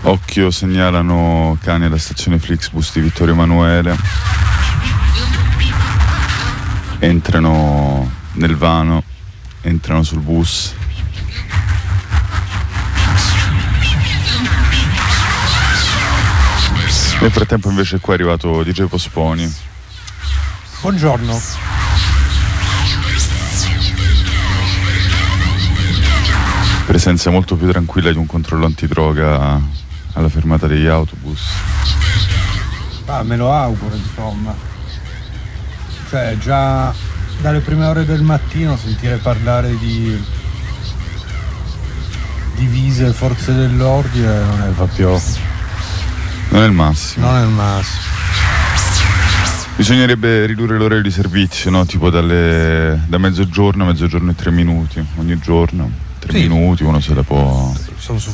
Occhio, segnalano cani alla stazione Flixbus di Vittorio Emanuele. Entrano nel vano, entrano sul bus. Nel frattempo invece qua è arrivato DJ Posponi. Buongiorno. Presenza molto più tranquilla di un controllo antidroga alla fermata degli autobus. Me lo auguro, insomma. Cioè, già dalle prime ore del mattino sentire parlare di divise forze dell'ordine non è proprio... Non è il massimo. Non è il massimo. Bisognerebbe ridurre l'orario di servizio, no? Tipo da mezzogiorno a mezzogiorno e 3 minuti ogni giorno. 3 minuti uno se la può... Sono